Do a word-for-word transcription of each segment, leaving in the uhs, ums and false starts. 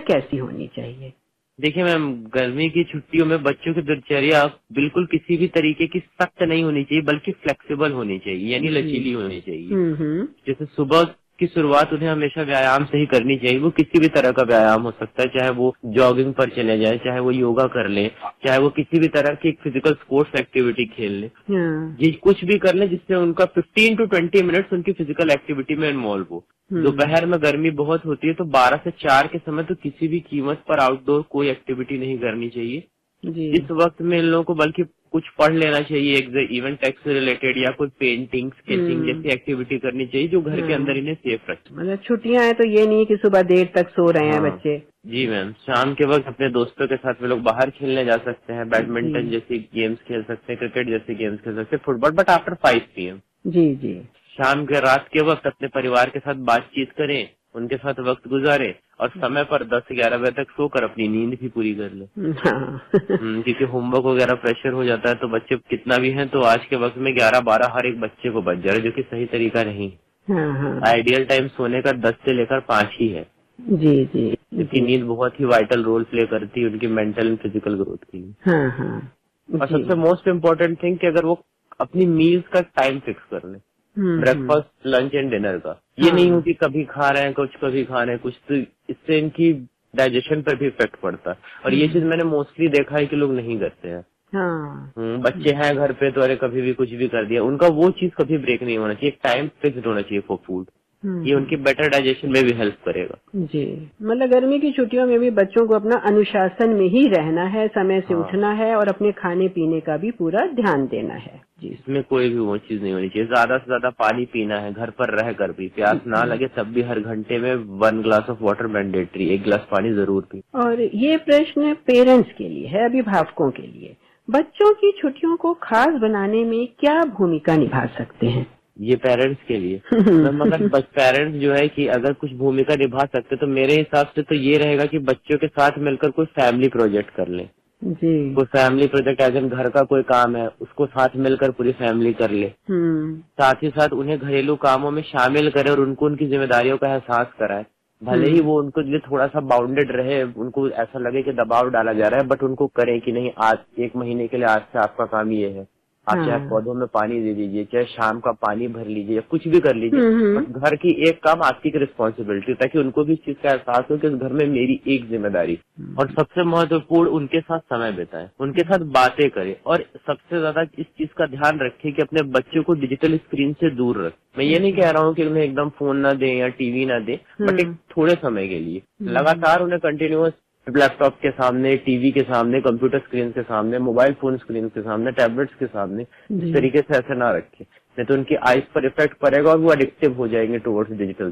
कैसी होनी चाहिए? देखिए मैम, गर्मी की छुट्टियों में बच्चों की दिनचर्या बिल्कुल किसी भी तरीके की सख्त नहीं होनी चाहिए, बल्कि फ्लेक्सिबल होनी चाहिए, यानी लचीली होनी चाहिए। जैसे सुबह की शुरुआत उन्हें हमेशा व्यायाम से ही करनी चाहिए। वो किसी भी तरह का व्यायाम हो सकता है, चाहे वो जॉगिंग पर चले जाए, चाहे वो योगा कर ले, चाहे वो किसी भी तरह की फिजिकल स्पोर्ट्स एक्टिविटी खेल ले, ये कुछ भी कर ले जिससे उनका फिफ्टीन टू ट्वेंटी मिनट्स उनकी फिजिकल एक्टिविटी में इन्वॉल्व हो। दोपहर में गर्मी बहुत होती है, तो बारह से चार के समय तो किसी भी कीमत पर आउटडोर कोई एक्टिविटी नहीं करनी चाहिए। इस वक्त में इन लोगों को बल्कि कुछ पढ़ लेना चाहिए, एक इवेंट टेक्स से रिलेटेड, या कोई पेंटिंग, स्केचिंग जैसी एक्टिविटी करनी चाहिए जो घर के अंदर इन्हें सेफ रखे। मतलब छुट्टियां हैं तो ये नहीं कि सुबह देर तक सो रहे हैं बच्चे। जी मैम, शाम के वक्त अपने दोस्तों के साथ वे लोग बाहर खेलने जा सकते हैं, बैडमिंटन जैसी गेम्स खेल सकते हैं, क्रिकेट जैसे गेम्स खेल सकते हैं, football, but after five P M. जी जी। शाम के रात के वक्त अपने परिवार के साथ बातचीत करें, उनके साथ वक्त गुजारें, और समय पर दस ग्यारह बजे तक सोकर अपनी नींद भी पूरी कर ले। क्योंकि होमवर्क वगैरह प्रेशर हो जाता है, तो बच्चे कितना भी हैं तो आज के वक्त में ग्यारह बारह हर एक बच्चे को बच जा रहा है, जो कि सही तरीका नहीं। आइडियल टाइम सोने का दस से लेकर पाँच ही है। जी जी। क्योंकि नींद बहुत ही वाइटल रोल प्ले करती है उनकी मेंटल एंड फिजिकल ग्रोथ के लिए। हाँ हाँ। और सबसे मोस्ट इम्पोर्टेंट थिंग कि अगर वो अपनी मील्स का टाइम फिक्स कर ले, ब्रेकफास्ट, लंच एंड डिनर का। ये नहीं हो कि कभी खा रहे हैं कुछ, कभी खा रहे हैं कुछ, तो इससे इनकी डाइजेशन पर भी इफेक्ट पड़ता है। और ये चीज मैंने मोस्टली देखा है कि लोग नहीं करते हैं। हाँ। बच्चे हैं घर पे तो अरे कभी भी कुछ भी कर दिया, उनका वो चीज कभी ब्रेक नहीं होना चाहिए, टाइम फिक्स्ड होना चाहिए फॉर फूड। ये उनकी बेटर डाइजेशन में भी हेल्प करेगा। जी, मतलब गर्मी की छुट्टियों में भी बच्चों को अपना अनुशासन में ही रहना है, समय से हाँ। उठना है और अपने खाने पीने का भी पूरा ध्यान देना है। जी, इसमें कोई भी वो चीज नहीं होनी चाहिए। ज्यादा से ज्यादा पानी पीना है, घर पर रह कर भी, प्यास ना लगे तब भी हर घंटे में one glass of water mandatory, एक गिलास पानी जरूर पी। और ये प्रश्न पेरेंट्स के लिए है, अभिभावकों के लिए, बच्चों की छुट्टियों को खास बनाने में क्या भूमिका निभा सकते हैं? ये पेरेंट्स के लिए मगर पेरेंट्स जो है कि अगर कुछ भूमिका निभा सकते तो मेरे हिसाब से तो ये रहेगा कि बच्चों के साथ मिलकर कोई फैमिली प्रोजेक्ट कर ले। जी। कोई फैमिली प्रोजेक्ट एज इन घर का कोई काम है उसको साथ मिलकर पूरी फैमिली कर ले। साथ ही साथ उन्हें घरेलू कामों में शामिल करे और उनको उनकी जिम्मेदारियों का एहसास कराए। भले ही वो उनको लिए थोड़ा सा बाउंडेड रहे, उनको ऐसा लगे कि दबाव डाला जा रहा है, बट उनको करें कि नहीं आज एक महीने के लिए आज से आपका काम ये है, आप चाहे पौधों में पानी दे दीजिए, चाहे शाम का पानी भर लीजिए, या कुछ भी कर लीजिए, बट घर की एक काम आपकी की रिस्पॉन्सिबिलिटी, ताकि उनको भी इस चीज का एहसास हो कि इस घर में मेरी एक जिम्मेदारी। और सबसे महत्वपूर्ण उनके साथ समय बिताएं, उनके साथ बातें करें, और सबसे ज्यादा इस चीज का ध्यान रखें कि अपने बच्चों को डिजिटल स्क्रीन से दूर रखें। मैं ये नहीं कह रहा हूँ कि उन्हें एकदम फोन ना दें या टीवी ना दें, बट एक थोड़े समय के लिए लगातार उन्हें कंटिन्यूअस लैपटॉप के सामने, टीवी के सामने, कंप्यूटर स्क्रीन के सामने, मोबाइल फोन स्क्रीन के सामने, टैबलेट्स के सामने इस तरीके से ऐसे ना रखें, नहीं तो उनकी आईज पर इफेक्ट पड़ेगा और वो एडिक्टिव हो जाएंगे टुवर्ड्स डिजिटल।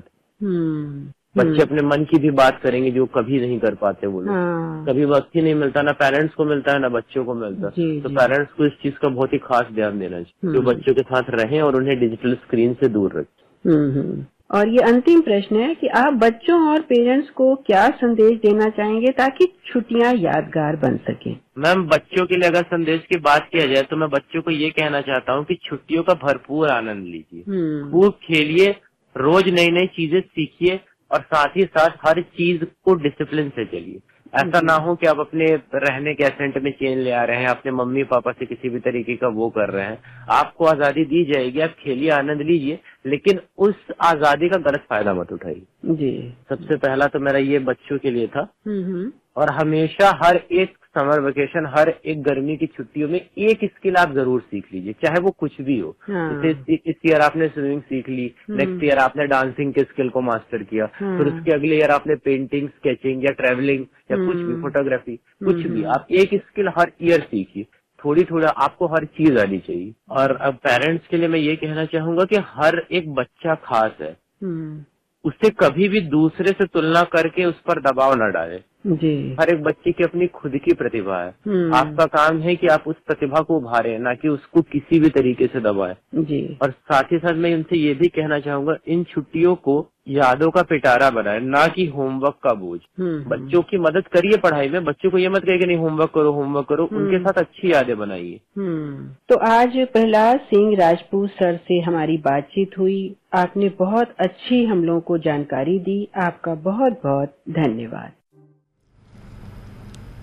बच्चे अपने मन की भी बात करेंगे जो कभी नहीं कर पाते वो लोग। कभी वक्त ही नहीं मिलता, ना पेरेंट्स को मिलता है ना बच्चों को मिलता, तो पेरेंट्स को इस चीज का बहुत ही खास ध्यान देना चाहिए, जो बच्चों के साथ रहें और उन्हें डिजिटल स्क्रीन से दूर रखें। और ये अंतिम प्रश्न है कि आप बच्चों और पेरेंट्स को क्या संदेश देना चाहेंगे ताकि छुट्टियां यादगार बन सके? मैम, बच्चों के लिए अगर संदेश की बात किया जाए तो मैं बच्चों को ये कहना चाहता हूँ कि छुट्टियों का भरपूर आनंद लीजिए, खूब खेलिए, रोज नई नई चीजें सीखिए, और साथ ही साथ हर चीज को डिसिप्लिन से चलिए। ऐसा ना हो कि आप अपने रहने के एसेंट में चेंज ले आ रहे हैं, अपने मम्मी पापा से किसी भी तरीके का वो कर रहे हैं। आपको आजादी दी जाएगी, आप खेलिए, आनंद लीजिए, लेकिन उस आजादी का गलत फायदा मत उठाइए। जी, सबसे पहला तो मेरा ये बच्चों के लिए था। और हमेशा हर एक समर वेकेशन, हर एक गर्मी की छुट्टियों में एक स्किल आप जरूर सीख लीजिए, चाहे वो कुछ भी हो। जैसे इस ईयर आपने स्विमिंग सीख ली, नेक्स्ट ईयर आपने डांसिंग के स्किल को मास्टर किया, फिर उसके अगले ईयर आपने पेंटिंग, स्केचिंग या ट्रैवलिंग या कुछ भी, फोटोग्राफी, कुछ भी, आप एक स्किल हर ईयर सीखिए। थोड़ी थोड़ा आपको हर चीज आनी चाहिए। और अब पेरेंट्स के लिए मैं ये कहना चाहूंगा कि हर एक बच्चा खास है, उससे कभी भी दूसरे से तुलना करके उस पर दबाव न डालें। जी, हर एक बच्चे की अपनी खुद की प्रतिभा है, आपका काम है कि आप उस प्रतिभा को उभारें, ना कि उसको किसी भी तरीके से दबाएं। जी, और साथ ही साथ मैं इनसे ये भी कहना चाहूंगा, इन छुट्टियों को यादों का पिटारा बनाए, ना कि होमवर्क का बोझ। बच्चों की मदद करिए पढ़ाई में, बच्चों को ये मत कहिए कि नहीं होमवर्क करो होमवर्क करो, उनके साथ अच्छी यादें बनाइए। तो आज प्रहलाद सिंह राजपूत सर से हमारी बातचीत हुई, आपने बहुत अच्छी हम लोगों को जानकारी दी, आपका बहुत बहुत धन्यवाद।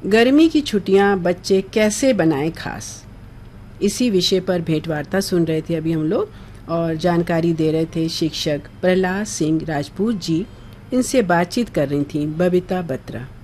गर्मी की छुट्टियां बच्चे कैसे बनाएं खास, इसी विषय पर भेंटवार्ता सुन रहे थे अभी हम लोग, और जानकारी दे रहे थे शिक्षक प्रहलाद सिंह राजपूत जी। इनसे बातचीत कर रही थी बबीता बत्रा।